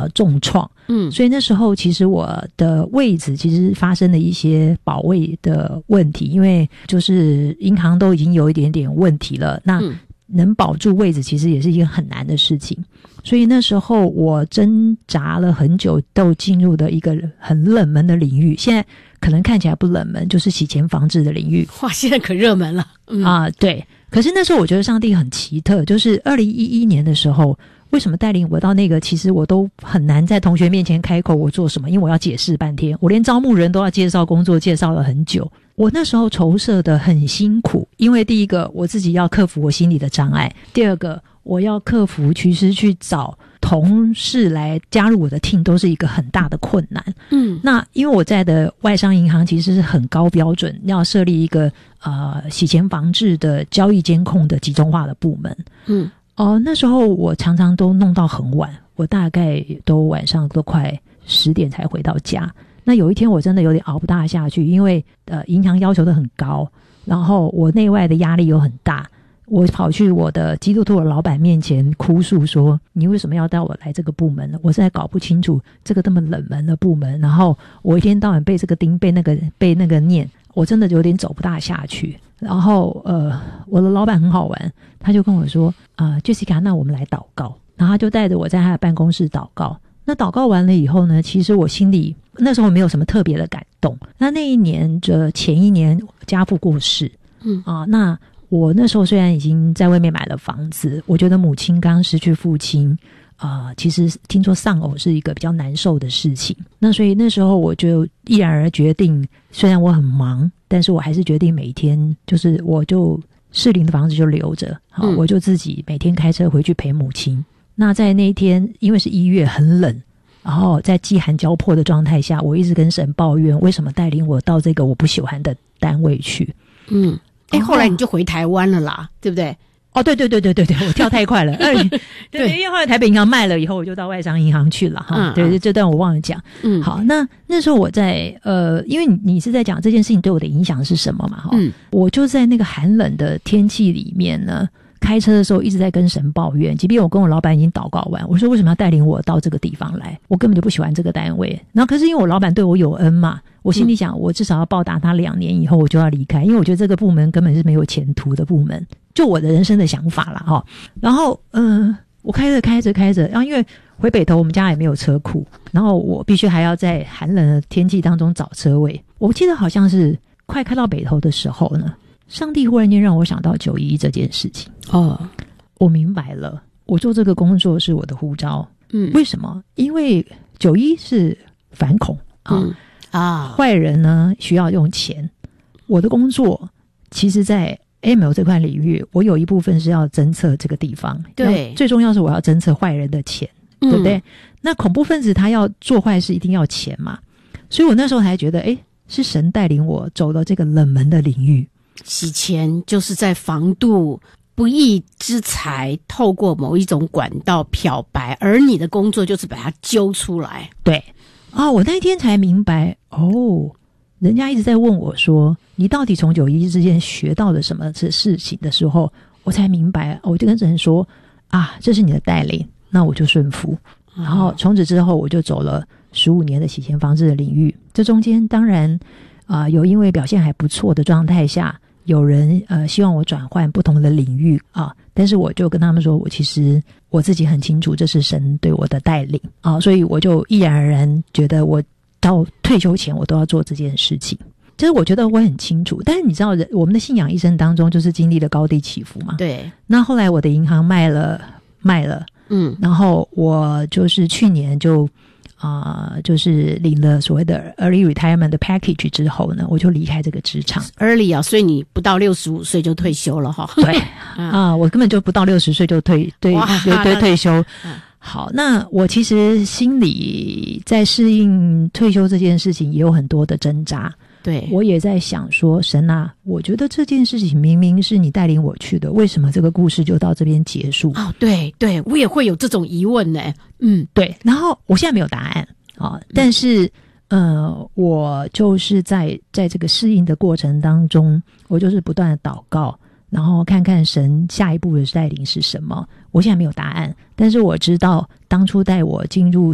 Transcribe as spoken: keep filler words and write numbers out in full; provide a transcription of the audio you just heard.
呃重创，嗯，所以那时候其实我的位置其实发生了一些保卫的问题，因为就是银行都已经有一点点问题了，那能保住位置其实也是一个很难的事情，所以那时候我挣扎了很久，都进入的一个很冷门的领域，现在可能看起来不冷门，就是洗钱防治的领域。 哇，现在可热门了，嗯、 啊，对。可是那时候我觉得上帝很奇特，就是二零一一年的时候，为什么带领我到那个，其实我都很难在同学面前开口我做什么，因为我要解释半天，我连招募人都要介绍工作，介绍了很久。我那时候筹设的很辛苦，因为第一个我自己要克服我心里的障碍，第二个我要克服其实去找同事来加入我的 team 都是一个很大的困难。嗯，那因为我在的外商银行其实是很高标准，要设立一个呃洗钱防治的交易监控的集中化的部门。嗯，哦、呃，那时候我常常都弄到很晚，我大概都晚上都快十点才回到家。那有一天我真的有点熬不大下去，因为呃银行要求的很高，然后我内外的压力又很大，我跑去我的基督徒的老板面前哭诉说，你为什么要带我来这个部门呢？我实在搞不清楚这个这么冷门的部门，然后我一天到晚被这个盯，被那个被那个念，我真的有点走不大下去。然后呃我的老板很好玩，他就跟我说啊、呃、Jessica 那我们来祷告，然后他就带着我在他的办公室祷告。那祷告完了以后呢，其实我心里那时候没有什么特别的感动。那那一年的前一年家父过世，嗯啊，那我那时候虽然已经在外面买了房子，我觉得母亲刚失去父亲啊、呃，其实听说丧偶是一个比较难受的事情。那所以那时候我就毅然而决定，虽然我很忙，但是我还是决定每一天就是我就适龄的房子就留着，好、嗯，我就自己每天开车回去陪母亲。那在那一天，因为是一月很冷，然后在饥寒交迫的状态下，我一直跟神抱怨，为什么带领我到这个我不喜欢的单位去？嗯， 哎，后来你就回台湾了啦，对不对？ 哦，对对对对对对，我跳太快了。对, 对，因为后来台北银行卖了以后，我就到外商银行去了哈。嗯、对，这段我忘了讲。嗯，好，那那时候我在呃，因为你是在讲这件事情对我的影响是什么嘛？哈、嗯，我就在那个寒冷的天气里面呢。开车的时候一直在跟神抱怨，即便我跟我老板已经祷告完，我说为什么要带领我到这个地方来，我根本就不喜欢这个单位。然后可是因为我老板对我有恩嘛，我心里想、嗯、我至少要报答他两年以后我就要离开，因为我觉得这个部门根本是没有前途的部门，就我的人生的想法啦齁。然后嗯、呃，我开着开着开着，然后因为回北投我们家也没有车库，然后我必须还要在寒冷的天气当中找车位。我记得好像是快开到北投的时候呢，上帝忽然间让我想到九一一这件事情哦，我明白了，我做这个工作是我的呼召。嗯，为什么？因为九一是反恐啊、嗯、啊，坏人呢需要用钱。我的工作其实在 A M L 这块领域，我有一部分是要侦测这个地方，对，最重要是我要侦测坏人的钱，对不对？嗯、那恐怖分子他要做坏事一定要钱嘛，所以我那时候才觉得，诶，是神带领我走到这个冷门的领域。 洗钱就是在防杜不义之财透过某一种管道漂白，而你的工作就是把它揪出来。 对啊、哦，我那天才明白哦，人家一直在问我说你到底从九一之间学到了什么这事情的时候，我才明白，我就跟神说啊，这是你的带领，那我就顺服。然后从此之后我就走了十五年的洗钱防治的领域。这中间当然啊、呃，有因为表现还不错的状态下，有人呃希望我转换不同的领域啊，但是我就跟他们说，我其实我自己很清楚这是神对我的带领啊，所以我就毅然而然觉得我到退休前我都要做这件事情。就是我觉得我很清楚，但是你知道人我们的信仰一生当中就是经历了高低起伏嘛。对。那后来我的银行卖了卖了，嗯，然后我就是去年就啊、呃，就是领了所谓的 early retirement 的 package 之后呢，我就离开这个职场。 early 啊，所以你不到六十五岁就退休了哈。 对啊、呃，我根本就不到六十岁就退对对对退休。好，那我其实心里在适应退休这件事情也有很多的挣扎。对，我也在想说，神啊，我觉得这件事情明明是你带领我去的，为什么这个故事就到这边结束？ 哦，对对，我也会有这种疑问呢。嗯， 对。然后我现在没有答案啊、哦，但是、嗯、呃，我就是在在这个适应的过程当中，我就是不断的祷告，然后看看神下一步的带领是什么。我现在没有答案，但是我知道当初带我进入